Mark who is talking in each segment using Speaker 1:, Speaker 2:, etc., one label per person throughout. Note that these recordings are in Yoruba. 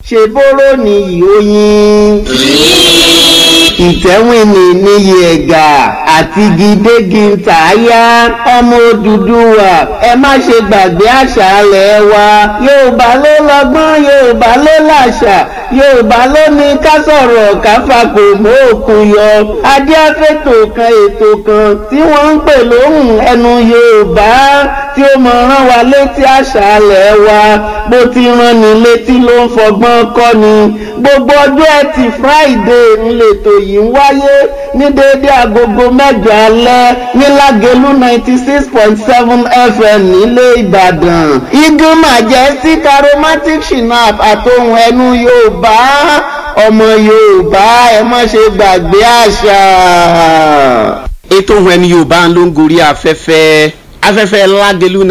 Speaker 1: ṣe bóró ni ìhóyin ìtẹ́wìnì níyì ẹ̀gà àti gidégi tààyà ọmọ Odùduwà ẹ má ṣe gbàgbé àṣà alẹ̀ wa. Yorùbá ló lọ́gbọ́n, Yorùbá ló làṣà, Yorùbá ló ní ká sọ̀rọ̀ ká fakò mọ́ òkun yọ. Adéáfẹ́tò kan ètò kan tí wọ́n ń pè lóhùn ẹnu Yorùbá tí ó mọ rán wa létí àṣà alẹ̀ wa. Bó ti rán ni létí ló ń fọgbọ́n kọ́ ni. Gbogbo ọjọ́ Ẹtì Friday ńlẹ̀tò yìí ń wáyé ní déédé agogo 8 alẹ́ ní Lágelú 96.7 FM nílé Ìbàdàn. Eagle Majestic Aromatic Schnapps àtohùn ẹnu Yorùbá. Ọmọ Yorùbá ẹ má ṣe gbàgbé àṣà.
Speaker 2: Ètò ohùn ẹnu Yorùbá ló ń gorí afẹ́fẹ́ Lágelú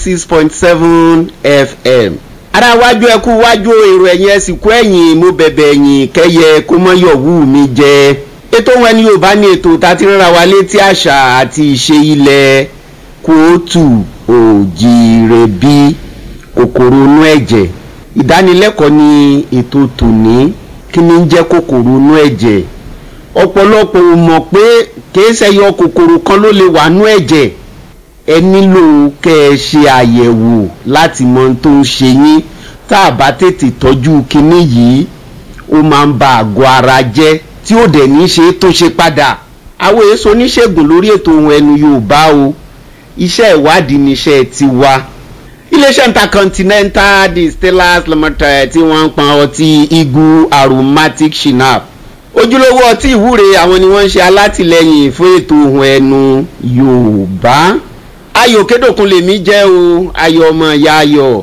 Speaker 2: 96.7 FM. Ara wájú ẹkú wájú èrò ẹ̀yìn ẹ̀sìnkú ẹ̀yìn mo bẹ̀bẹ̀ ẹ̀yìn kẹ́yẹ kó mọ́ yọ̀wú mi jẹ. Ètò ohùn ẹnu Yorùbá ní ètò tá ti rán wa létí àṣà àti ìṣe ilẹ̀ kóòtù òjìrè bí kòkòrò inú ẹ̀jẹ̀. Ìdánilẹ́kọ̀ọ́ ni ètò tòní. Kí ni ń jẹ́ kòkòrò inú ẹ̀jẹ̀? Ọ̀pọ̀lọpọ̀ ò mọ̀ pé kìí ṣẹyọ kòkòrò kan ló lè wà nú ẹ̀jẹ̀. Ẹ nílò kẹ́ ẹ ṣe àyẹ̀wò láti mọ ohun tó ń ṣe yín. Tá a bá tètè tọ́jú kinní yìí ó máa ń ba àgọ́ ara jẹ́ tí ó dẹ̀ ní ṣe tó ṣe padà. Àwọn èso oníṣègùn lórí ètò ohùn ẹnu Yorùbá o. Iṣẹ́ ìwádìí níṣẹ́ tiwa. Iléeṣẹ́ Intercontinental Distillers Limited tí wọ́n ń pọn ọtí Eagle Aromatic Schnapps. Ojúlówó ọtí ìwúre àwọn ni wọ́n ń ṣe alátìlẹ́yìn fún ètò ohùn ẹnu Yorùbá. Ayọ̀ Kédòkun lèmi jẹ́ o, ayọ̀ ọmọ ìyá ayọ̀.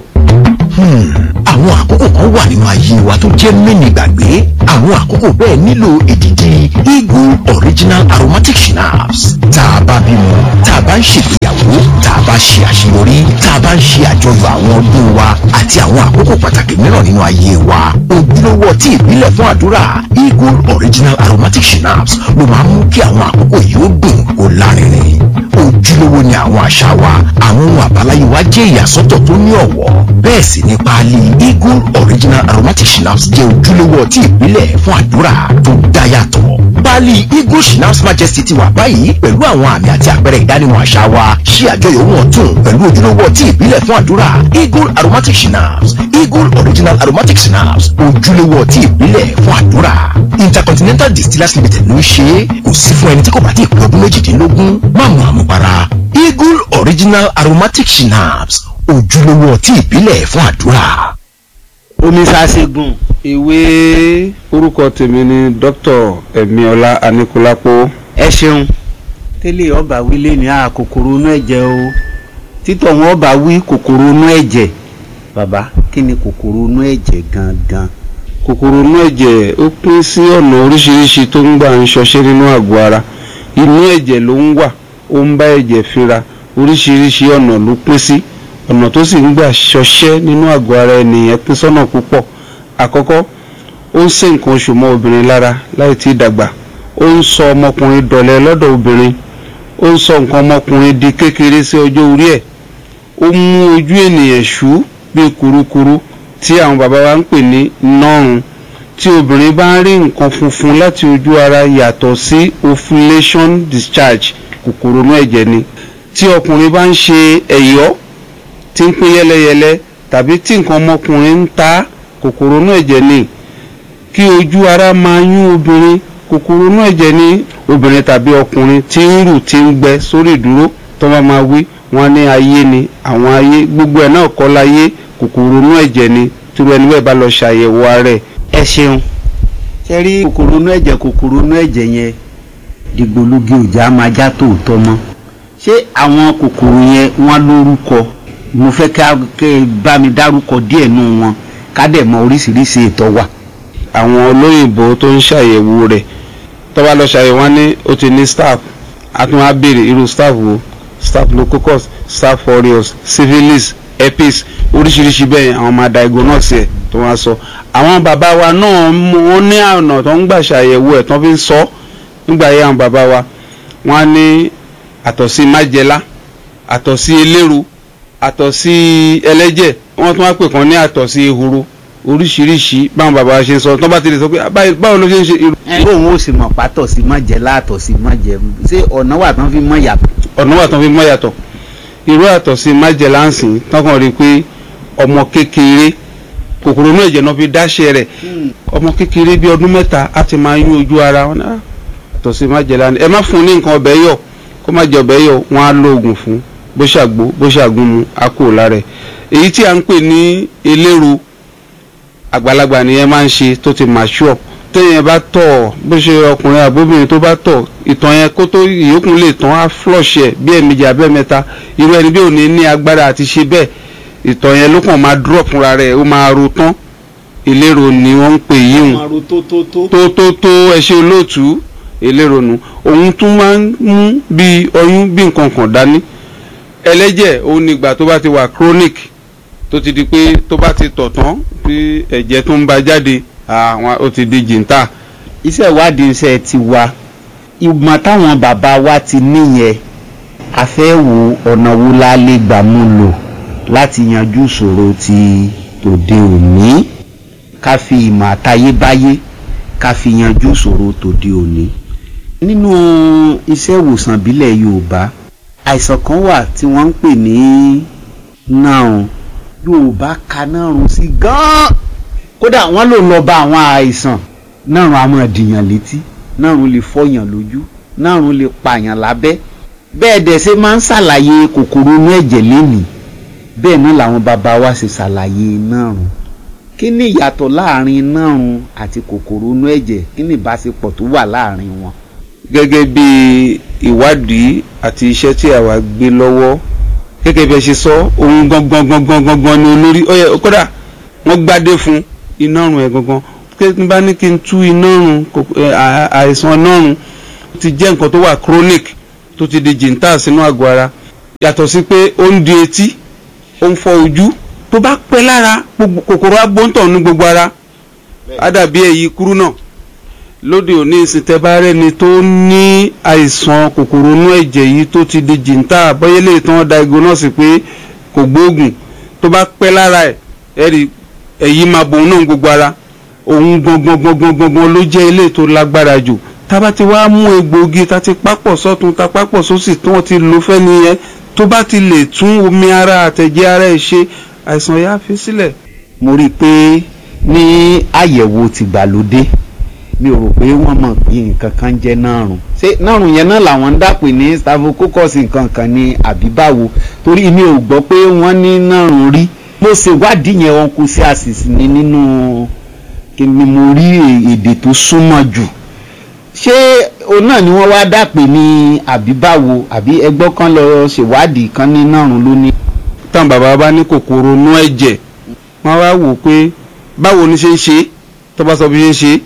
Speaker 3: Àwọn àkókò kan wà nínú ayé wa tó jẹ́ mẹ́ni gbàgbé. Àwọn àkókò bẹ́ẹ̀ nílò èdìdì Eagle Original Aromatic Schnapps. Tá a bá bímọ, tá a bá ń ṣègbéyàwó, tá a bá ṣe àṣeyọrí, tá a bá ń ṣe àjọyọ̀ àwọn ọdún wa àti àwọn àkókò pàtàkì mìíràn nínú ayé wa. Ojúlówó ọtí ìbílẹ̀ fún àdúrà Eagle Original Aromatic Schnapps ló máa ń mú kí àwọn àkókò yìí ó dùn ó lárinrin. Ojúlówó ni àwọn àṣà wa, àwọn ohun àbáláyé wa jẹ́ ìyàsọ́tọ̀ tó ní ọ̀wọ̀. Bẹ́ẹ̀ sì ni páálí Eagle Original Aromatic Schnapps jẹ́ ojúlówó ọtí ìbílẹ̀ fún àdúrà tó dá yàtọ̀. Páálí Eagle Schnapps Majesty ti wà báyìí pẹ̀lú àwọn àmì àti àpẹẹrẹ ìdánimọ̀ àṣà wa. Ṣí àjọyọ̀ wọn tún pẹ̀lú ojúlówó ọtí ìbílẹ̀ fún àdúrà Eagle Aromatic Schnapps. Eagle Original Aromatic Schnapps, ojúlówó ọtí ìbílẹ̀ fún àdúrà. Intercontinental Distillers Limited ló ń ṣe é. Kò sí fún ẹni tí kò bá ti pé ọdún 18. Má mu àmupara. Eagle Original Aromatic Schnapps, ojúlówó ọtí ìbílẹ̀ fún àdúrà.
Speaker 4: Oníṣàṣègùn ìwé orúkọ tèmi ni Dr. Ẹ̀míọlá Aníkúlápó.
Speaker 1: Ẹ ṣeun. Tẹ́lẹ̀ ọba wí lé ní kòkòrò inú ẹ̀jẹ̀ o. Títọ̀ wọn ọba wí kòkòrò inú ẹ̀jẹ̀. Bàbá, kí ni kòkòrò inú ẹ̀jẹ̀ gangan?
Speaker 4: Kòkòrò inú ẹ̀jẹ̀ ó pín sí ọ̀nà oríṣiríṣi tó ń gbà ń ṣọṣẹ́ nínú àgọ́ ara. Inú ẹ̀jẹ̀ ló ń wà, ó ń bá ẹ̀jẹ̀ fínra. Oríṣiríṣi ọ̀nà ló pín sí. Ọ̀nà tó sì ń gbà ṣọṣẹ́ nínú àgọ́ ara ènìyàn pín sọ́nà púpọ̀. Àkọ́kọ́, ó ń ṣe nǹkan oṣù mọ́ obìnrin lára láì tí ì dàgbà. Ó ń sọ ọmọkùnrin dọ̀lẹ lọ́dọ̀ obìnrin. Ó ń sọ nǹkan ọmọkùnrin di kékeré sí ọjọ́ orí ẹ̀. Ó mú ojú ènìyàn ṣú bí kurukuru tí àwọn bàbá wa ń pè ní nọ́rùn. Tí obìnrin bá ń rí nǹkan funfun láti ojú ara yàtọ̀ sí ovulation discharge, kòkòrò inú ẹ̀jẹ̀ ni. Tí ọkùnrin bá ń ṣe ẹ̀yọ́ tí ń pín yẹ́lẹ́yẹ́lẹ́ tàbí tí nǹkan ọmọkùnrin ń ta, kòkòrò inú ẹ̀jẹ̀ ni. Kí ojú ara máa yún obìnrin, kòkòrò inú ẹ̀jẹ̀ ni. Obìnrin tàbí ọkùnrin tí ń rù tí ń gbẹ sórí ìdúró tó máa wí wọ́n ní ayé ni, àwọn ayé gbogbo ẹ̀ náà kọ́ láyé, kòkòrò inú ẹ̀jẹ̀ ni. Tí ẹni bẹ́ẹ̀ bá lọ ṣàyẹ̀wò ara ẹ̀.
Speaker 1: Ẹ ṣeun. Ṣé rí kòkòrò inú ẹ̀jẹ̀ yẹn dìgbòlugi òjá máa já tòótọ́ mọ́? Ṣé àwọn kòkòrò yẹn wọ́n lórúkọ? Mo fẹ́ kẹ́ bá mi dárúkọ díẹ̀ nù wọn ká dẹ̀ mọ oríṣiríṣi ètò wà.
Speaker 4: Àwọn olóyìnbó tó ń ṣàyẹ̀wò rẹ̀ tó bá lọ ṣàyẹ̀wò wọn ní ó ti ní staph. A tún wá béèrè irú staph wo? Staphylococcus, staph aureus, syphilis, herpes, oríṣiríṣi bẹ́ẹ̀ àwọn máa diagnose ẹ̀ tó wá sọ. Àwọn bàbá wa náà wọ́n ní ọ̀nà tó ń gbà ṣàyẹ̀wò ẹ̀ tó fi ń sọ nígbà yẹn. Àwọn bàbá wa wọ́n á ní àtọ̀sí májẹlá, àtọ̀sí eléru, àtọ̀sí ẹlẹ́jẹ̀, wọ́n tún wá pè kan ní àtọ̀sí ehoro. oríṣiríṣi báwọn bàbá ṣe sọ tó bá ti lè sọ pé báwo ló ṣe ń ṣe irú.
Speaker 2: bóun ó sì mọ̀ pátọ̀ sí mọ̀ jẹ́ láàtọ̀ sí mọ̀ jẹ́ ṣé ọ̀nà wà tán fi mọ̀ yàtọ̀.
Speaker 4: ọ̀nà wà tán fi mọ̀ yàtọ̀ irú àtọ̀ sí májẹ̀ láǹsìn tọkàn rí i pé ọmọ kékeré kòkòrò inú ẹ̀jẹ̀ náà fi dáṣẹ́ rẹ̀ ọmọ kékeré bíi ọdún mẹ́ta á ti máa yún ojú ara wọn náà àtọ̀ sí májẹ̀ láǹsìn ẹ má fún un ní nǹkan ọbẹ̀ yọ̀ kó má jẹ ọbẹ̀ yọ̀ wọ́n á lo oògùn fún bó ṣàgbo bó ṣàgúnmu á kúrò lára ẹ̀ èyí tí à ń pè ní eléro àgbàlagbà nìyẹn máa ń ṣe tó ti mature téèyàn bá tọ̀ bó ṣe ọkùnrin àbóbìnrin tó bá tọ̀ ìtọ̀ yẹn kó tó ìyókùn lè tán á flush ẹ̀ bí ẹ̀ẹ̀mejì abẹ́mẹ́ta irú ẹni bí ò ní agbára àti ṣe bẹ́ẹ̀ ìtọ̀ yẹn ló kàn máa drop fúnra rẹ̀ ó máa ro tán eléro ni wọ́n ń pè yíhun tó ẹ ṣe olóòtú eléro nu òun tún máa ń mú bí ọyún bí nǹkan kan dání ẹlẹ́jẹ̀ òun nígbà tó bá ti wà chronic tó ti di pé tó bá ti tọ̀ tán bí ẹ̀jẹ̀ tó ń ba jáde àwọn ó ti di jìntà.
Speaker 2: iṣẹ́ ìwádìí iṣẹ́ ti wa ìmọ̀ táwọn bàbá wa ti níyẹn a fẹ́ wo ọ̀nà wo la lè gbà mú lò láti yanjú ìṣòro ti tòde òní ká fi ìmọ̀ àtayébáyé ká fi yanjú ìṣòro tòde òní. nínú iṣẹ́ ìwòsàn ìbílẹ̀ Yorùbá àìsàn kan wà tí wọ́n ń pè ní náà Yorùbá ka náà run sí gan-an kódà wọ́n lò lọ bá àwọn àìsàn náà run àmọ́ dìyàn létí náà run lè fọyàn lójú náà run lè pààyàn lábẹ́ bẹ́ẹ̀ dẹ̀ ṣe máa ń ṣàlàyé kòkòrò inú ẹ̀jẹ̀ lénìí bẹ́ẹ̀ náà làwọn bàbá wa ṣe ṣàlàyé náà run kí ni ìyàtọ̀ láàrin náà run àti kòkòrò inú ẹ̀jẹ̀ kí ni ìbáṣepọ̀ tó wà láàrin wọn.
Speaker 4: gẹ́gẹ́ bí ìwádìí àti iṣẹ́ tí àwa gbé lọ́wọ́ gẹ́gẹ́ bí ẹ ṣe sọ ohun gangan ni olórí kódà wọ́n gbádé fún iná run ẹ̀ gangan kí n bá ní kí n tú iná run àìsàn iná run ti jẹ́ nǹkan tó wà chronic tó ti di jìntà sínú àgọ́ ara yàtọ̀ sí pé ó ń di etí ó ń fọ́ ojú tó bá pẹ́ lára kòkòrò agbóńtọ̀ ní gbogbo ara á dàbí èyí kúrú náà lóde òní ìsìntẹ́bárẹ́ ni tó ní àìsàn kòkòrò inú ẹ̀jẹ̀ yìí tó ti di jìntà bọ́yẹ́lẹ̀ tán diagnose pé kò gbóògùn tó bá pẹ́ lára ẹ̀ ẹ̀rí èyí máa bòun náà gbogbo ara òun gangan ló jẹ́ ilé tó lágbára jù tába ti wá mú egbòogi tá ti pápọ̀ sọ́tún tá pápọ̀ sósì tí wọ́n ti lò fẹ́ nìyẹn tó bá ti lè tún omi ara àtẹ̀jẹ̀ ara ẹ̀ ṣe àìsàn yá fi sílẹ̀.
Speaker 2: mo rí i pé ní àyẹ̀wò tìgbàlódé mi ò rò pé wọ́n mọ̀ pé nǹkan kan jẹ́ náàrùn ṣé náàrùn yẹn náà làwọn ń dàpè ní staphylococcus nǹkan kan ní àbí báwo torí mi ò gbọ́ pé wọ́n ní náàrùn rí mo ṣèwádìí yẹn wọn kò sí àṣìṣe ní nínú kí ni mo rí èdè tó súnmọ́ jù ṣé òun náà ni wọ́n wá dàpè ní àbí báwo àbí ẹgbọ́n kan lọ ṣèwádìí kan ní náàrùn lónìí.
Speaker 4: táwọn bàbá bá ní kòkòrò inú ẹ̀jẹ̀ wọ́n wá wò pé báwo ni ṣe ń ṣe tó bá sọ bí ṣe ń ṣe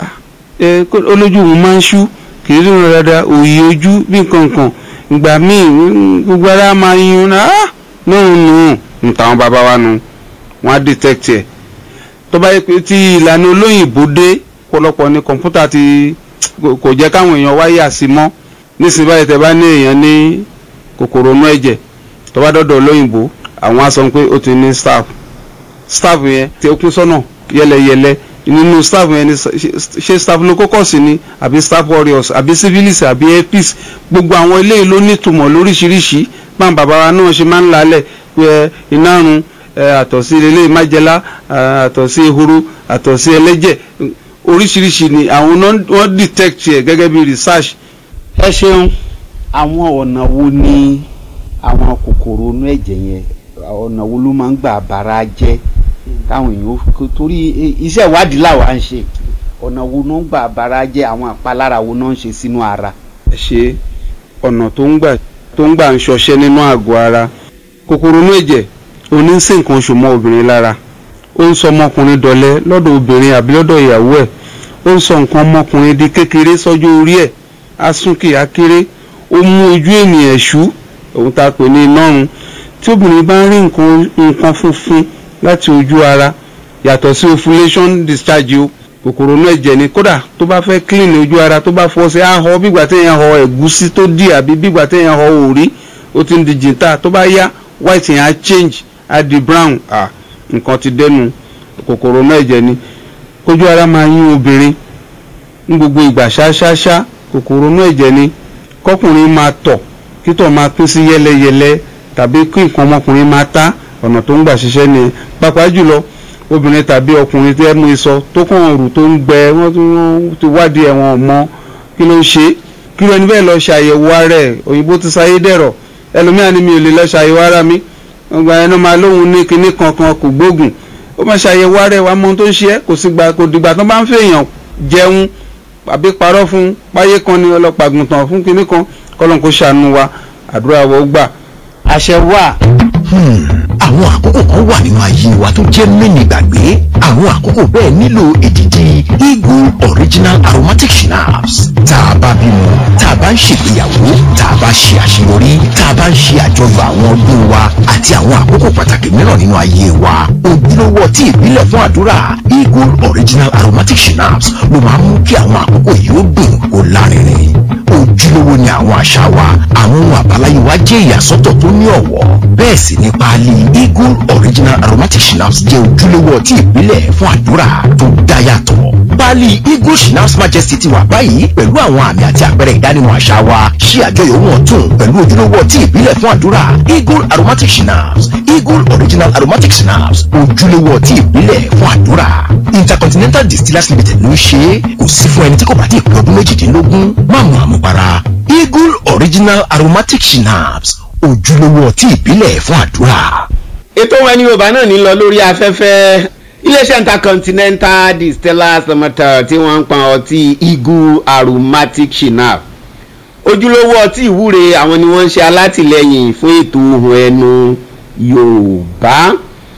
Speaker 4: olójú òun máa ń ṣú kì í ríran dáadáa òòyì ojú bí nǹkan ìgbà míì gbogbo ara máa yún náà nù táwọn bàbá wa nù wọ́n á detect ẹ̀ tó bá yẹ pé tí ìlànà olóyìnbó dé pọ̀lọpọ̀ ní kọ̀ǹpútà ti kò jẹ́ káwọn èèyàn wáyé àsì mọ́ nísìnyí báyìí tẹ́ bá ní èèyàn ní kòkòrò inú ẹ̀jẹ̀ tó bá dọ́dọ̀ olóyìnbó àwọn á sọ pé ó ti ní staff yẹn tí ó kún sọ́nà yẹlẹyẹlẹ nínú staff yẹn ni ṣe staphylococcus ni àbí staph aureus àbí syphilis àbí herpes gbogbo àwọn eléyìí ló nítumọ̀ lóríṣiríṣi báwọn bàbá wa náà ṣe máa ń lálẹ̀ pé iná run àtọ̀sí eléyìí májèlá àtọ̀sí ehoro àtọ̀sí ẹlẹ́jẹ̀ oríṣiríṣi ni àwọn wọ́n detect ẹ̀ gẹ́gẹ́ bí research.
Speaker 2: ẹ ṣeun àwọn ọ̀nà wo ni àwọn kòkòrò inú ẹ̀jẹ̀ yẹn ọ̀nà wo ló máa ń gbà bára jẹ́ káwọn èèyàn torí iṣẹ́ ìwádìí làwa ń ṣe ọ̀nà wo ló ń gbà bára jẹ́ àwọn àpalára wo náà ń ṣe sínú ara.
Speaker 4: ẹ ṣe ọ̀nà tó ń gbà ń ṣọṣẹ́ nínú àgọ́ ara kòkòrò inú ẹ̀jẹ̀ oníṣe nǹkan oṣù mọ́ obìnrin lára ó ń sọ ọmọkùnrin dọ̀lẹ lọ́dọ̀ obìnrin àbí lọ́dọ̀ ìyàwó ẹ̀ ó ń sọ nǹkan ọmọkùnrin di kékeré sọ́jọ́ orí ẹ̀ asúnkì akéré ó mú ojú ènìyàn ṣú òun tá a pè ní inárun tí obìnrin bá ń rí nǹkan funfun láti ojú ara yàtọ̀ sí ovulation discharge o kòkòrò inú ẹ̀jẹ̀ ni kódà tó bá fẹ́ clean ojú ara tó bá fọ́ sí ahọ́ bígbà téèyàn họ ẹ̀gúsí tó dì àbí bígbà téèyàn họ òrí ó ti ń di jìntà tó bá yá white yẹn á change á di brown nǹkan ti dẹnu kòkòrò inú ẹ̀jẹ̀ ni. Kójú ara máa yún obìnrin ní gbogbo ìgbà ṣáṣáṣá, kòkòrò inú ẹ̀jẹ̀ ni. Kọkùnrin máa tọ̀ kítọ̀ máa pín sí yẹ́lẹyẹ̀lẹ tàbí kí nǹkan ọmọkùnrin máa tá, ọ̀nà tó ń gbà ṣiṣẹ́ ni. Pàápàá jùlọ obìnrin tàbí ọkùnrin tí ẹnu ìsọ tó kàn rù tó ń gbẹ, wọ́n ti wádìí ẹ̀wọ̀n mọ́ kí ló ń ṣe, kí ló ní bẹ́ẹ̀ lọ ṣàyẹ̀wò ara ẹ̀. Òyìnbó ti sáyé dẹ̀rọ̀, ẹlòmíràn ni mi ò lè lọ ṣàyẹ̀wò ara mi, ọgbà ẹnu máa lóhun ní kinní kankan kò gbóògùn. Ó máa ṣàyẹ̀wò ara ẹ̀ wá mọ ohun tó ń ṣe ẹ́, kò dìgbà tó bá ń fèèyàn jẹun àbí parọ́ fún páyé kan ní ọlọ́pàgùntàn fún kinní kan. Kọ́lọ́n kó ṣàánú wa, àdúrà wọ́n gbà.
Speaker 2: àṣẹ wà.
Speaker 3: àwọn àkókò kan wà nínú ayé wa tó jẹ́ mẹ́ni gbàgbé. àwọn àkókò bẹ́ẹ̀ nílò èdìdì Eagle Original Aromatic Schnapps. tá a bá bímọ, tá a bá ń ṣègbéyàwó, tá a bá ṣe àṣeyọrí, tá a bá ń ṣe àjọyọ̀ àwọn ọdún wa àti àwọn àkókò pàtàkì mìíràn nínú ayé wa, ojúlówó ọtí ìbílẹ̀ fún àdúrà Eagle Original Aromatic Schnapps ló máa ń mú kí àwọn àkókò yìí ó dùn kó lárinrin. ojúlówó ni àwọn àṣà wa, àwọn ohun àbáláyé wa jẹ́ ìyàsọ́tọ̀ tó ní ọ̀wọ̀. bẹ́ẹ̀ sì ni páálí Eagle Original Aromatic Schnapps jẹ́ ojúlówó ọtí ìbílẹ̀ fún àdúrà tó dá yàtọ̀. páálí Eagle Schnapps Majesty ti wà báyìí pẹ̀lú àwọn àmì àti àpẹẹrẹ ìdánimọ̀ àṣà wa. ṣí àjọyọ̀ wọn tún pẹ̀lú ojúlówó ọtí ìbílẹ̀ fún àdúrà Eagle Aromatic Schnapps. Eagle Original Aromatic Schnapps, ojúlówó ọtí ìbílẹ̀ fún àdúrà. Intercontinental Distillers Limited ló ń ṣe é. kò sí fún ẹni tí kò bá ti pé ọdún méjìdínlógún. má mu àmupara. Eagle Original Aromatic Schnapps, ojúlówó ọtí ìbílẹ̀ fún àdúrà.
Speaker 2: ètò wọn ní Yorùbá náà ní lọ lórí afẹ́fẹ́. iléeṣẹ́ Intercontinental Distillers Limited tí wọ́n ń pa ọtí Eagle Aromatic Schnapps, ojúlówó ọtí ìwúre, àwọn ni wọ́n ń ṣe alátìlẹyìn fún ètò ohùn ẹnu Yorùbá.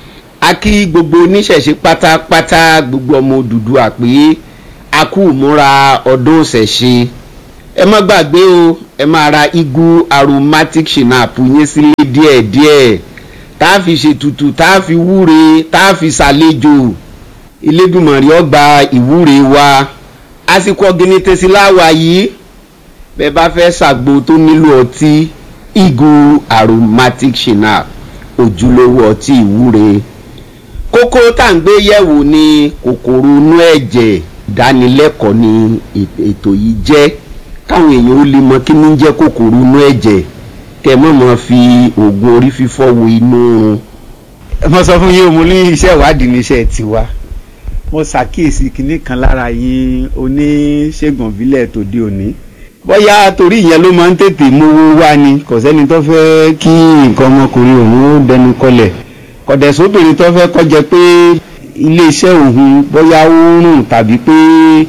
Speaker 2: a kí gbogbo oníṣẹ̀ṣe pátápátá, gbogbo ọmọ Odùduwà pé a kú múra ọdún ìṣẹ̀ṣe. ẹ má gbàgbé o, ẹ máa ra Eagle Aromatic Schnapps yín sílé díẹ̀díẹ̀, tá a fi ṣètùtù, tá a fi wúre, tá a fi ṣàlejò. Elédùmarè ó gba ìwúre wa. àsìkò ọ̀gìnìtẹ̀sí láwa yìí, bẹ́ẹ̀ bá fẹ́ ṣàgbo tó nílò ọtí Eagle Aromatic Schnapps, ojúlówó ọtí ìwúre. kókó tá à ń gbé yẹ̀wò ni kòkòrò inú ẹ̀jẹ̀. ìdánilẹ́kọ̀ọ́ ni ètò yìí jẹ́, káwọn èèyàn ó lè mọ kí ní jẹ́ kòkòrò inú ẹ̀jẹ̀, kẹ́ mọ̀ mọ́ fi oògùn orí fífọ́ wo inú.
Speaker 5: mo sọ fún yín, mo ní iṣẹ́ ìwádìí ní iṣẹ́ tiwa. mo ṣàkíyèsí kinní kan lára yín oníṣègùn ìbílẹ̀ tòde òní.
Speaker 4: bóyá torí ìyẹn ló máa ń tètè mówó wá ni, kò sẹ́ni tó fẹ́ kí nǹkan ọmọkùnrin òun ó dẹnu kọlẹ̀. kọ̀dẹ̀sóbìnrin tó fẹ́ kọjá pé iléeṣẹ́ òun bóyá ó rùn tàbí pé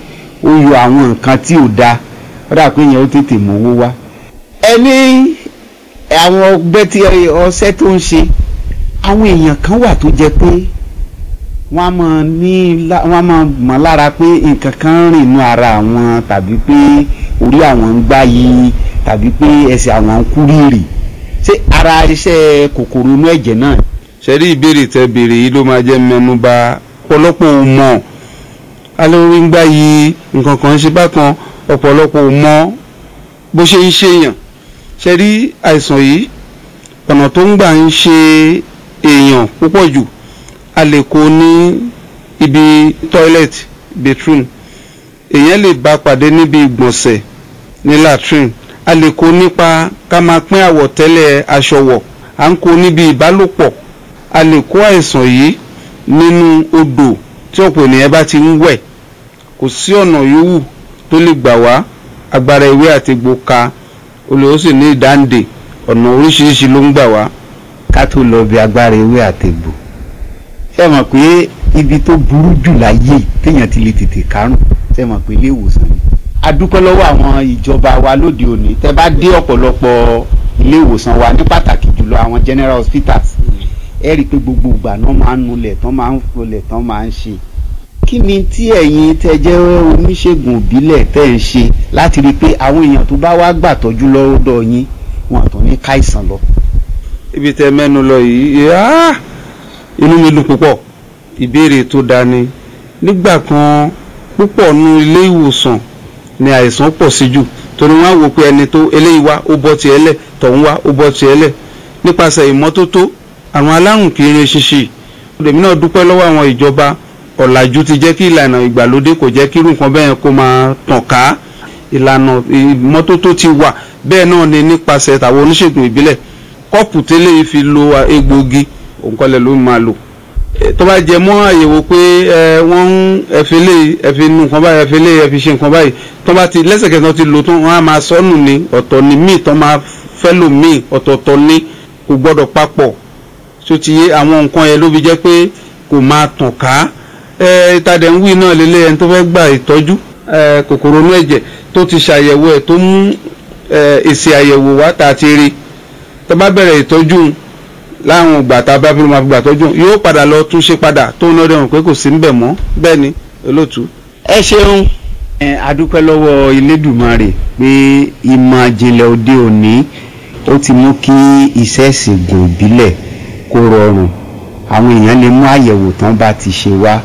Speaker 4: ó yọ àwọn nǹkan tí ò dáa, ó dà pé ìyẹn ó tètè mówó wá.
Speaker 2: ẹni àwọn ọgbẹ́ tí ọṣẹ tó ń ṣe, àwọn èèyàn kan wà tó jẹ́ pé wọ́n á máa mọ̀ lára pé nǹkan kan rìn inú ara àwọn, tàbí pé orí àwọn ń gbá yìí, tàbí pé ẹsẹ̀ àwọn ń kú rírì. ṣé ara iṣẹ́ kòkòrò inú ẹ̀jẹ̀ náà?
Speaker 4: ṣẹ́rí ìbéèrè tẹ́ béèrè yìí ló máa jẹ́ mẹ́nubà. ọ̀pọ̀lọpọ̀ ò mọ̀ alórí ń gbá yìí, nǹkan kan ṣe bákan, ọ̀pọ̀lọpọ̀ ò mọ̀ bó ṣe ń ṣèyàn. ṣẹ́rí àìsàn yìí, ọ̀nà tó ń gbà ń ṣe èèyàn púpọ̀ jù, a lè kó ní ibi toilet bathroom, èèyàn lè bá pàdé níbi ìgbọ̀nsẹ̀ ní latrine, a lè kó nípa ká máa pín àwọ̀tẹ́lẹ̀ aṣọ wọ̀, à ń kó níbi ìbálòpọ̀, a lè kó àìsàn yìí nínú odò tí ọ̀pọ̀ ènìyàn bá ti ń wẹ̀. kò sí ọ̀nà yòówù tó lè gbà wá, agbára ewé àti egbò ka, olè ó sì ní ìdáǹdè, ọ̀nà oríṣiríṣi ló ń gbà wá.
Speaker 5: ká tó lọ bí agbára ewé àtẹ̀gbò, ṣé mọ̀ pé ibi tó burú jù láyé téèyàn ti lè tètè kárùn, ṣé mọ̀ pé ilé ìwòsàn ni.
Speaker 2: a dúpẹ́ lọ́wọ́ àwọn ìjọba wa lóde òní. tẹ́ bá dé ọ̀pọ̀lọpọ̀ ilé ìwòsàn wa, ní pàtàkì jùlọ àwọn general hospitals, ẹ rí i pé gbogbo ìgbà náà máa ń nulẹ̀ tán, máa ń folẹ̀ tán, máa ń ṣe. kí ni tí ẹ̀yin tẹ́ jẹ́ oníṣègùn ìbílẹ̀ tẹ́ ń ṣe láti rí i pé àwọn èèyàn tó bá wá gbàtọ́jú lọ́dọ̀ yín wọn àtọ̀ ní káìsàn lọ?
Speaker 4: ibi tẹ́ mẹ́nu lọ yìí, inú mi dùn púpọ̀. ìbéèrè tó dání. nígbà kan púpọ̀ nínú ilé ìwòsàn ni àìsàn pọ̀ sí jù, torí wọ́n á wò pé ẹni tó eléyìí wá ó bọ́ tiẹ̀ lẹ̀, tọ̀hún wá ó bọ́ tiẹ̀ lẹ̀. nípasẹ̀ ìmọ́tótó, àwọn alárùn kì í rin ṣinṣin, èmi náà dúpẹ́ lọ́wọ́ àwọn ìjọba ọ̀làjú ti jẹ́ kí ìlànà ìgbàlódé kò jẹ́ kí irú nǹkan bẹ́ẹ̀ kó máa tàn ká ìlànà ìmọ́tótó ti wà bẹ́ẹ̀ náà ni nípasẹ̀ tàwọn oníṣègùn ìbílẹ̀ kọ́ọ̀pù tẹ́lẹ̀ fi lo egbòogi òǹkọ́lẹ̀ ló máa lò tó bá jẹ mọ́ àyẹ̀wò pé wọ́n ń ẹ̀fẹ́ nu nǹkan báyìí ẹ̀fẹ́ ṣe nǹkan báyìí tó bá ti lẹ́sẹ̀kẹsẹ̀ tó ti lò tó wọ́n á máa sọ́nù ní ọ̀tọ̀ ní míì tó máa fẹ́ lò míì ọ̀tọ̀ọ̀tọ̀ ní kò gbọ́dọ̀ papọ̀ tó ti yé àwọn nǹkan yẹn ló fi jẹ́ pé kò máa tàn ká ìtàdẹ̀ ń wí náà lélẹ̀ ẹni tó fẹ́ gba ìtọ́jú kòkòrò inú ẹ̀jẹ̀ tó ti ṣàyẹ̀wò ẹ̀ tó mú èsì àyẹ̀wò wá tá a ti rí tó bá bẹ̀rẹ̀ ìtọ́jú láwọn ìgbà tá a bá fi máa fi gbà tọ́jú yóò padà lọ tún ṣe padà tó ń lọ́dẹ̀ hàn pé kò sí níbẹ̀ mọ́ bẹ́ẹ̀ ni olóòtú.
Speaker 5: ẹ ṣeun adúpẹ́ lọ́wọ́ Elédùmarè pé ìmọ̀ ìjìnlẹ̀ òde òní ó ti mú kí iṣẹ́ ìṣègùn ìbílẹ̀ kó rọrùn àwọn èèyàn lè mú àyẹ̀wò tán bá ti ṣe wá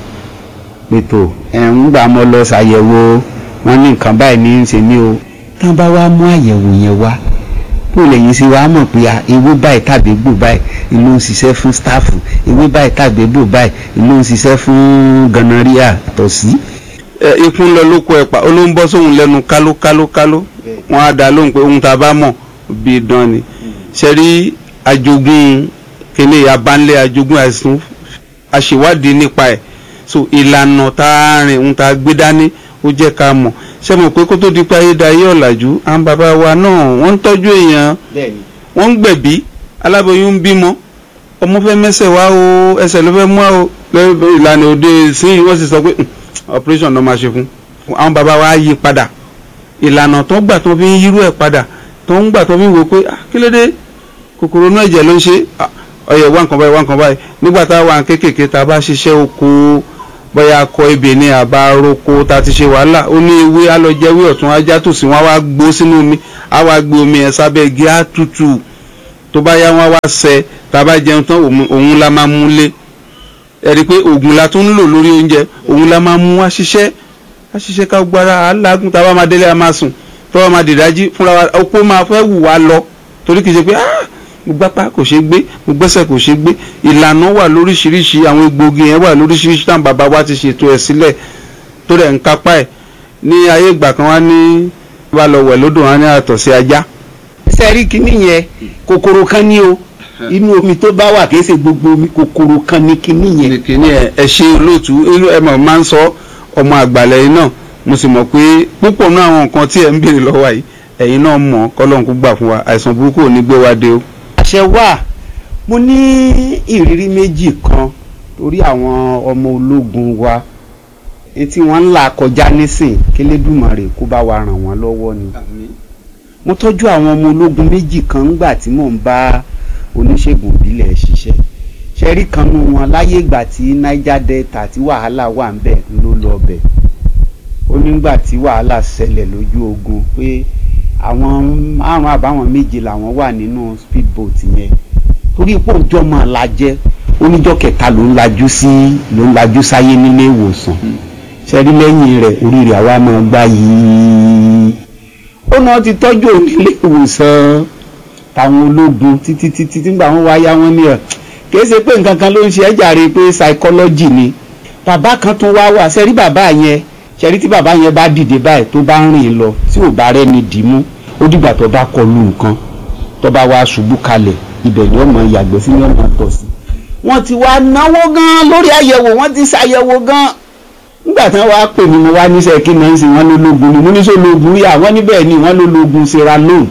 Speaker 5: pẹ̀tọ́ ń gbà mọ́ lọ ṣàyẹ̀wò wọn ní nǹkan báyìí ní í ṣe ní o tán bá wá mú àyẹ̀wò yẹn wá tó lẹ́yìn sí wa mọ̀ pé ewé báyìí tàbí gbò báyìí ló ń ṣiṣẹ́ fún stáàfù ewé báyìí tàbí gbò báyìí ló ń ṣiṣẹ́ fún gonorrhea tọ̀sí.
Speaker 4: ikú ń lọ lóko ẹ̀pà ó ló ń bọ́ sóhun lẹ́nu kálókálókáló wọn á dá lóhùn pé ohun tá a bá mọ̀ bíi dán ni ṣe rí ajogún kíní abánlé ajogún àìsàn aṣèwádìí nípa ẹ̀ so ìlànà tá a rìn ohun tá a gbé dání ó jẹ́ ká mọ̀ ṣé mo pé kó tó di pé ayédáyé ọ̀làjú àwọn bàbá wa náà wọ́n ń tọ́jú èèyàn wọ́n ń gbẹ̀bí aláboyún ń bímọ ọmọ fẹ́ mẹ́sẹ̀ wá o ẹsẹ̀ ló fẹ́ mú o ìlànà òde sí wọ́n sì sọ pé operation náà máa ṣe fún àwọn bàbá wa yí padà ìlànà tó gbà tó fi ń yírú ẹ̀ padà tó ń gbà tó fi ń wò pé kí ló dé kòkòrò inú ẹ̀jẹ̀ ló ń ṣe ọyẹ wá nǹkan báyìí nígbà tá a wà kéékèèké tá a bá ṣiṣẹ́ oko bóyá akọ ebè ní àbá roko tá a ti ṣe wàhálà ó ní ewé alọ́jẹ́wé ọ̀tún ajá tòsí wọn wá gbó sínú omi á wá gbé omi ẹ̀ sábẹ́ igi á tutù tó bá yá wọn wá sẹ tá a bá jẹun tán òun la máa mú lé ẹ rí i pé oògùn la tún ń lò lórí oúnjẹ òun la máa mú wá ṣiṣẹ́ ká gbára alágùn tá a bá máa délé a máa sùn tó bá máa dìdájí fúnra wa opó máa fẹ́ wù wá lọ torí kì í ṣe pé gbogbo apá kò ṣe gbé gbogbo ẹsẹ̀ kò ṣe gbé ìlànà wà lóríṣiríṣi àwọn egbògi yẹn wà lóríṣiríṣi táwọn bàbá wa ti ṣètò ẹ̀ sílẹ̀ tó rẹ̀ ń kápá ẹ̀ ní ayé ìgbà kan wá ní wà lọ wẹ̀ lódò wọn ní àtọ̀ sí ajá.
Speaker 5: sẹ́rí kínní yẹn kòkòrò kan ní o inú omi tó bá wà kì í ṣe gbogbo omi kòkòrò kan ní kínní yẹn.
Speaker 4: kínní yẹn ẹ ṣe olóòtú inú ẹ mọ̀ máa ń sọ ọmọ àgbàlẹ̀ yìí náà mo sì mọ̀ pé púpọ̀ náà àwọn nǹkan tí ẹ̀ ń béèrè lọ́wọ́ yìí ẹ̀yin náà mọ̀ kọ́lọ́n kó gbà fún wa àìsàn burúkú ò ní gbé wa dé o.
Speaker 5: àṣẹ wà mo ní ìrírí méjì kan torí àwọn ọmọ ológun wa etí wọn ń là kọjá nísìn k'Elédùmarè kó bá wa ràn wọ́n lọ́wọ́ ni. mo tọ́jú àwọn ọmọ ológun méjì kan ńgbà tí mò ń bá oníṣègùn ìbílẹ̀ ṣiṣẹ́ ṣẹ́rí kan nú wọn láyé ìgbà tí Niger Delta tí wàhálà wà ń bẹ̀ ló lọ bẹ̀ ó nígbà tí wàhálà ṣẹlẹ̀ lójú ogun pé àwọn 5 àbáwọn 7 làwọn wà nínú speedboat yẹn torí pé òjò máa lajẹ oníjọ́ kẹta ló ń lajú sáyé nílé ìwòsàn ṣẹ́rí lẹ́yìn rẹ̀ orí rẹ̀ àwa máa gbá yìí ó náà ti tọ́jú onílé ìwòsàn táwọn ológun títí nígbà wọn wáyá wọn ní ẹ̀ kìí ṣe pé nǹkan kan ló ń ṣe ẹ́ jàre pé psychology ni bàbá kan tún wá wà ṣẹ́rí bàbá yẹn ṣẹ́rí tí bàbá yẹn bá dìde báyìí tó bá ń rìn lọ tí ò bá rẹ́ni dìímú ó dìgbà tó bá kọlu nǹkan tó bá wá ṣubú kalẹ̀ ibẹ̀ ni ọmọ yàgbẹ́ sí ni ọmọ tọ̀ sí. wọ́n ti wá náwó gan lórí àyẹ̀wò wọ́n ti ṣàyẹ̀wò gan nígbà tí wọ́n wá pè mí mo wá níṣẹ́ kí náà ń sìn wọ́n ló lóògùn ni mo ní sọ lóògùn yà wọ́n níbẹ̀ ni wọ́n ló lóògùn ṣera lóhùn.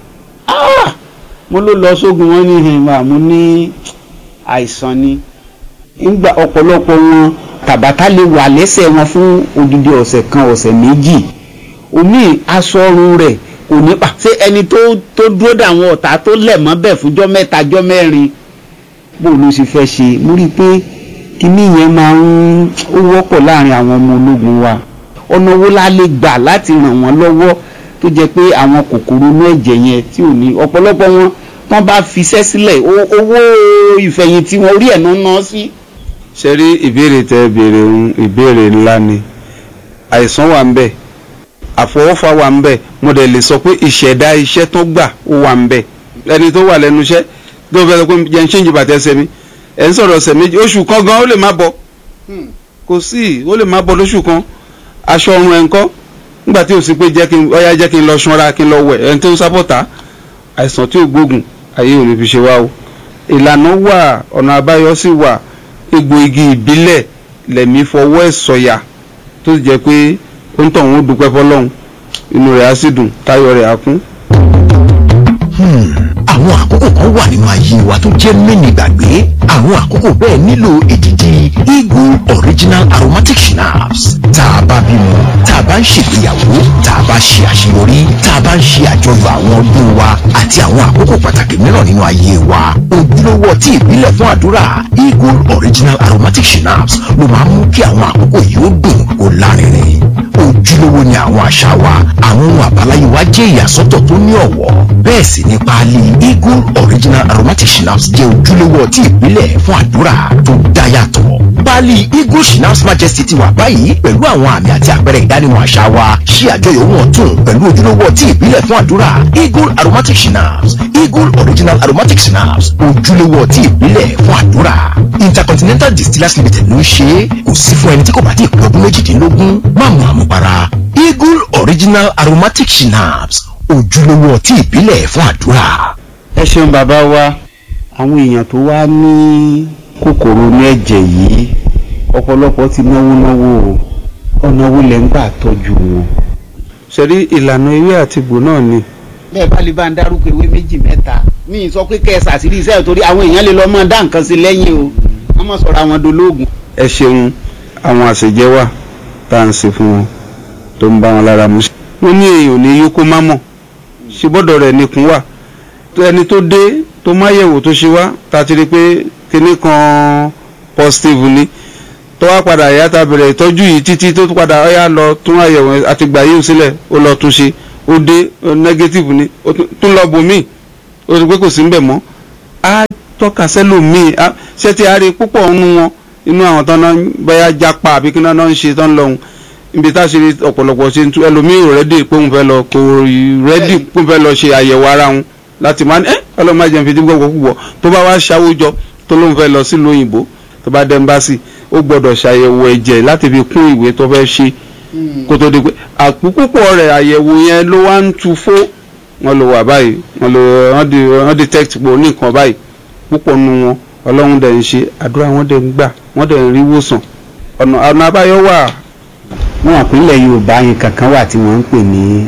Speaker 5: mo ló lọ sógun wọn ní ìhìnwá mo ní àìsàn ni nígbà ọ̀pọ̀lọpọ̀ wọn tàbátà lè wà lẹ́sẹ̀ wọn fún odidi ọ̀sẹ̀ kan ọ̀sẹ̀ méjì omi aṣọ́run rẹ̀ kò ní pa ṣé ẹni tó dúró dàwọn ọ̀tá tó lẹ̀ mọ́ bẹ̀ fúnjọ́ 3 jọ́ 4 bó ló ṣe fẹ́ ṣe mo rí i pé kíní yẹn máa ń ó wọ́pọ̀ láàrin àwọn ọmọ ológun wa ọ̀nà wo la lè gbà láti ràn wọ́n lọ́wọ́ tó jẹ́ pé àwọn kòkòrò inú ẹ̀jẹ̀ yẹn tí ò ní ọ̀pọ̀lọpọ̀ wọn tán bá fiṣẹ́ sílẹ̀ owó ìfẹ̀yìntì wọn orí ẹ̀ náà ná sí.
Speaker 4: ṣe rí ìbéèrè tẹ béèrè ohun ìbéèrè ńlá ni àìsàn wà ń bẹ àfọwọ́fà wà ń bẹ mo dẹ̀ lè sọ pé ìṣẹ̀dá iṣẹ́ tó gbà ó wà ń bẹ ẹni tó wà lẹ́nu iṣẹ́ tó fẹ́ sọ pé jẹ́ ń ṣéǹjì bàtẹ́ ẹsẹ̀ mi ẹ̀ ń sọ̀rọ̀ ọ̀sẹ̀ méjì oṣù kan gan ó lè má bọ̀ kò sí ó lè má bọ̀ lóṣù kan aṣọ ọrùn ẹ̀ ń kọ́ nígbà tí o sì pé jẹ́ kí n lọ ṣanra kí n lọ wẹ̀ ẹni tó ń sábọ̀tà àìsàn tí ò gbógun ayé ò ní fi ṣe wá o ìlànà wà ọ̀nà àbáyọ sì wà egbò igi ìbílẹ̀ lẹ̀mí fọwọ́ ẹ̀ sọ̀yà tó jẹ́ pé ó ń tọ̀ wọ́n dúpẹ́ fọlọ́run inú rẹ̀ á sì dùn táyọ̀ rẹ̀ á kún.
Speaker 3: àwọn àkókò kan wà nínú ayé wa tó jẹ́ mẹ́ni gbàgbé àwọn àkókò bẹ́ẹ̀ nílò èdìdì Eagle Original Aromatic Schnapps tá a bá bímọ tá a bá ń ṣègbéyàwó tá a bá ṣe àṣeyọrí tá a bá ń ṣe àjọyọ̀ àwọn ọdún wa àti àwọn àkókò pàtàkì mìíràn nínú ayé wa ojúlówó ọtí ìbílẹ̀ fún àdúrà Eagle Original Aromatic Schnapps ló máa ń mú kí àwọn àkókò yìí ó dùn kó lárinrin ojúlówó ni àwọn àṣà wa àwọn ohun àbáláyé wa jẹ́ ìyàsọ́tọ̀ tó ní ọ̀wọ́ bẹ́ẹ̀ sì ni páálí Eagle Original Aromatic Schnapps jẹ́ ojúlówó ọtí ìbílẹ̀ fún àdúrà tó dá yàtọ̀ páálí Eagle Schnapps Majesty ti wà báyìí pẹ̀lú àwọn àmì àti àpẹẹrẹ ìdánimọ̀ àṣà wa ṣí àjọyọ̀ wọn tún pẹ̀lú ojúlówó ọtí ìbílẹ̀ fún àdúrà Eagle Aromatic Schnapps Eagle Original Aromatic Schnapps ojúlówó ọtí ìbílẹ̀ fún àdúrà Intercontinental Distillers Limited ló ń ṣe kò sí fún ẹni tí kò bá ti pé ọdún méjìdínlógún má mu àmupara Eagle Original Aromatic Schnapps ojúlówó ọtí ìbílẹ̀ fún àdúrà.
Speaker 5: ẹ ṣeun bàbá wa àwọn èèyàn tó wá ní kòkòrò ní ẹ̀jẹ̀ yìí ọ̀pọ̀lọpọ̀ ti náwó ọ̀nà wo lẹ́ ń gbà tọ́jú wọn.
Speaker 4: ṣẹ̀rí ìlànà ewé àtìgbò náà ni.
Speaker 5: bẹ́ẹ̀ bá lè bá ń dárúkọ ewé méjì mẹ́ta mi sọ pé kẹ́ ẹ ṣàṣírí iṣẹ́ torí àwọn èèyàn lè lọ mọ́ dá nǹkan sí lẹ́yìn o wọ́n mọ̀ sọ̀rọ̀ àwọn dolóògùn.
Speaker 4: ẹ ṣeun àwọn àṣejẹ wà tá à ń ṣe fún wọn tó ń bá wọn lára mu. wọ́n ní èèyàn ní yókó má mọ̀ ṣe bọ́dọ̀ rẹ̀ nìkún wà ẹni tó dé tó máyẹ̀wò tó ṣe wá tá a ti rí pé kinní kan positive ni tó wá padà yá tá a bẹ̀rẹ̀ ìtọ́jú yìí títí tó padà ọ̀yà lọ tún àyẹ̀wò àti gbà yíò sílẹ̀ ó lọ tún ṣe ó dé negative ni ó tún lọ bòmíì ó rí pé kò sí ń bẹ̀ mọ́ á tọ́ka sẹ́lòmíì ṣé tí a rí púpọ̀ nínú wọn inú àwọn tán náà bẹ́yà jápa àbí kí náà ń ṣe tán lọ́hùn ibi tá a ṣe rí ọ̀pọ̀lọpọ̀ ṣe ń tú ẹlòmíì ò rẹ́dì pé òun fẹ́ lọ kò rẹ́dì pé òun fẹ́ lọ ṣe àyẹ̀wò ara wọn láti máa ní ọlọ́mọ ajẹ́ fi dígbò púpọ̀ tó bá wá ṣàwùjọ tó lóun fẹ́ lọ sílùú òyìnbó tó bá dé ẹ́mbásì ó gbọ́dọ̀ ṣàyẹ̀wò ẹ̀jẹ̀ láti fi kún ìwé tó fẹ́ ṣe kó tó di pé àpòpọ̀ rẹ̀ àyẹ̀wò yẹn ló wá ń tu fó wọn lò wà báyìí wọ́n detect pé ní nǹkan báyìí púpọ̀ nu wọn ọlọ́run dẹ̀ ń ṣe àdúrà wọn dẹ̀ ń gbà wọ́n dẹ̀ ń rí wòsàn ọ̀nà àbáyọ wà.
Speaker 5: wọn àpínlẹ̀ Yorùbá yẹn kankan wà tí wọ́n ń pè ní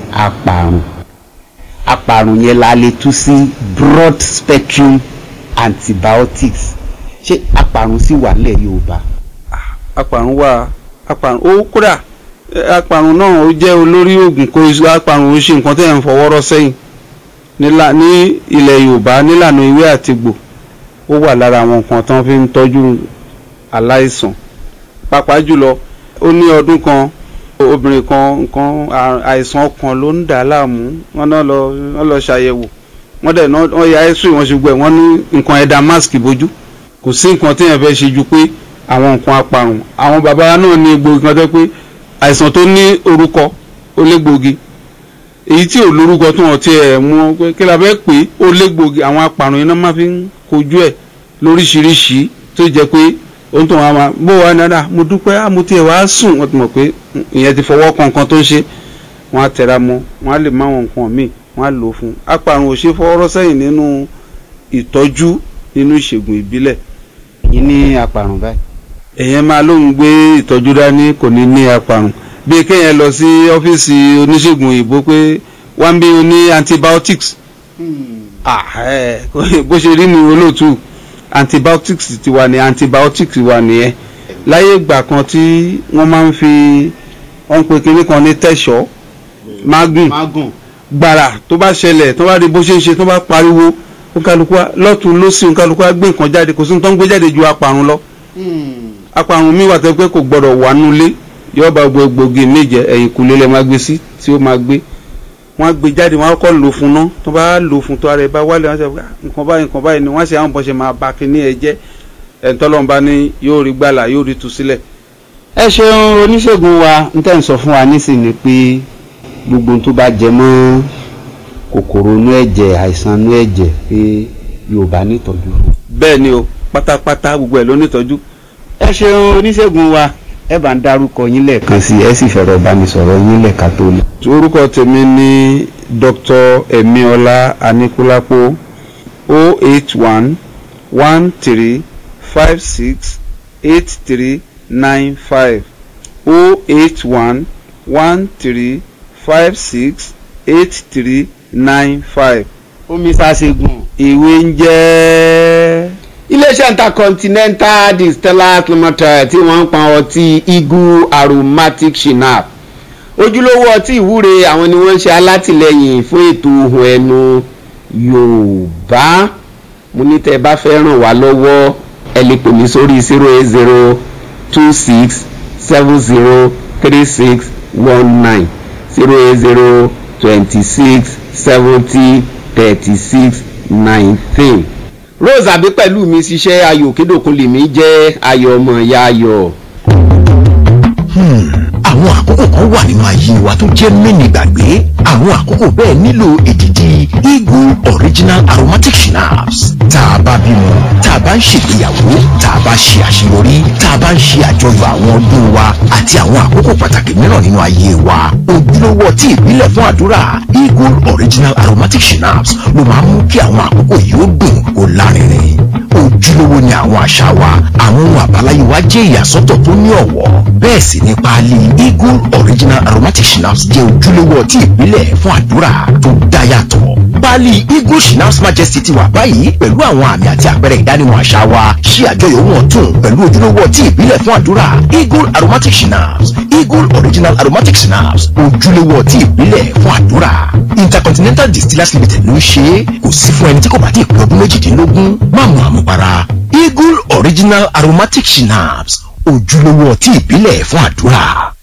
Speaker 5: àpàrùn yẹn la lè tú sí broad spectrum antibiotics ṣé àpàrùn sì wà nílẹ̀ Yorùbá.
Speaker 4: àpàrùn wà àpàrùn ó kódà àpàrùn náà ó jẹ́ olórí oògùn kó àpàrùn ó ṣe nǹkan tẹ́ ẹ̀ ń fọwọ́rọ́ sẹ́yìn ní ilẹ̀ Yorùbá nílànà ewé àtìgbò ó wà lára àwọn nǹkan tó ń fi ń tọ́jú aláìsàn pàápàá jùlọ ó ní ọdún kan obìnrin kan nǹkan àìsàn ọkàn ló ń dà á láàmú wọ́n lọ ṣàyẹ̀wò wọ́n ya ẹ̀sùn ìwọ̀n ṣùgbọ́n wọ́n ní nǹkan ẹ̀dá máàsì bójú kò sí nǹkan téèyàn fẹ́ ṣe ju pé àwọn nǹkan apàrùn àwọn bàbá náà ní egbògi kan tó pé àìsàn tó ní orúkọ ó légbògi èyí tí ò lórúkọ tó hàn tí ẹ̀ mú pé kí la fẹ́ pé ó légbògi àwọn apàrùn iná máa fi ń kojú ẹ̀ lóríṣiríṣi tó jẹ́ pé ohun tó wọn máa bó wa dáadáa mo dúpẹ́ mo tiẹ̀ wá sùn wọ́n ti mọ̀ pé ìyẹn ti fọwọ́ kan nǹkan tó ń ṣe wọ́n á tẹra mọ́ wọ́n á lè má wọn nǹkan míì wọ́n á lò ó fún un apàrùn ò ṣe fọwọ́rọ́ sẹ́yìn nínú ìtọ́jú nínú ìṣègùn ìbílẹ̀.
Speaker 5: yìí ní apàrùn báyìí.
Speaker 4: èèyàn máa lóun gbé ìtọ́jú dání kò ní ní apàrùn bí kéèyàn lọ sí ọ́fíìsì oníṣègùn òyìnbó pé wọ́n bí o ní antibiotics bó ṣe rí ni olóòtú antibiotics ti wà ní antibiotics wà nìyẹn láyé ìgbà kan tí wọ́n máa ń fi wọ́n pe kinní kan ní tẹ̀sọ́ mágùn gbàrà tó bá ṣẹlẹ̀ tó bá rí bó ṣe ń ṣe tó bá pariwo nkálukú lọ́tún lọ́sí nkálukú gbé nǹkan jáde kò sí nǹkan gbé jáde ju apàrùn lọ apàrùn mi wà tó pé kò gbọdọ̀ wà nulẹ̀ yóò bá gbòógì méje ẹ̀yìn kùlé lẹ́ máa gbé sí tí ó máa gbé wọ́n á gbé jáde wọ́n á kọ́ lò fún náà tó bá lò fún tó ara ẹ̀ bá wálé wọ́n á sọ nǹkan báyìí ni wọ́n á ṣe àwọn bọ́ ṣe máa ba kíní ẹ jẹ́ ẹ̀ńtọ́lọ́mbá ní yóò rí gbàlà yóò rí tu sílẹ̀.
Speaker 5: ẹ ṣeun oníṣègùn wa ń tẹ̀ ń sọ fún wa nísìnyí pé gbogbo tó bá jẹ mọ́ kòkòrò inú ẹ̀jẹ̀ àìsàn inú ẹ̀jẹ̀ pé Yorùbá nítọ́jú.
Speaker 4: bẹ́ẹ̀ ni o pátápátá gbogbo ẹ̀ ló nítọ́jú.
Speaker 5: ẹ ṣeun oníṣègùn wa ẹ bá ń dárúkọ yín lẹ́ẹ̀kan sí ẹ sì fẹ̀rọ̀ ìbánisọ̀rọ̀ yín lẹ́ẹ̀ka tó lè.
Speaker 4: orúkọ tèmi ni Dr. Emiola Anikulapo 081 13 56 8395 081 13 56 8395.
Speaker 5: omi ṣàṣègùn.
Speaker 4: ìwé ń jẹ́.
Speaker 2: iléeṣẹ́ Intercontinental Distillers Limited tí wọ́n ń pa ọtí Eagle Aromatic Schnapps ojúlówó ọtí ìwúre àwọn ni wọ́n ń ṣe alátìlẹyìn fún ètò ohùn ẹnu Yorùbá. mo ní tẹ́ ẹ bá fẹ́ ràn wá lọ́wọ́ ẹ lè pè mí sórí 08026703619 08026703619. Rose àbí pẹ̀lú mi ṣiṣẹ́ ayọ̀ kédòkun lèmi jẹ́ ayọ̀ ọmọ ìyá ayọ̀.
Speaker 3: àwọn àkókò kan wà nínú ayé wa tó jẹ́ mẹ́ni gbàgbé àwọn àkókò bẹ́ẹ̀ nílò èdìdì Eagle Original Aromatic Schnapps. tá a bá bímọ tá a bá ń ṣègbéyàwó tá a bá ṣe àṣeyọrí tá a bá ń ṣe àjọyọ̀ àwọn ọdún wa àti àwọn àkókò pàtàkì mìíràn nínú ayé wa ojúlówó ọtí ìbílẹ̀ fún àdúrà Eagle Original Aromatic Schnapps ló máa ń mú kí àwọn àkókò yìí ó dùn kó lárinrin. ojúlówó ni àwọn àṣà wa àwọn ohun àbáláyé wa jẹ́ ìyàsọ́tọ̀ tó ní ọ̀wọ́ bẹ́ẹ̀ sì ni páálí Eagle Original Aromatic Schnapps jẹ́ ojúlówó ọtí ìbílẹ̀ fún àdúrà tó dá yàtọ̀. páálí Eagle Schnapps Majesty ti wà báyìí pẹ̀lú àwọn àmì àti àpẹẹrẹ ìdánimọ̀ àṣà wa ṣí àjọyọ̀ wọn tún pẹ̀lú ojúlówó ọtí ìbílẹ̀ fún àdúrà Eagle Aromatic Schnapps. Eagle Original Aromatic Schnapps ojúlówó ọtí ìbílẹ̀ fún àdúrà. Intercontinental Distillers Limited ló ń ṣe é kò sí fún ẹni tí kò bá ti pé ọdún méjìdínlógún má mu àmupara. Eagle Original Aromatic Schnapps ojúlówó ọtí ìbílẹ̀ fún àdúrà.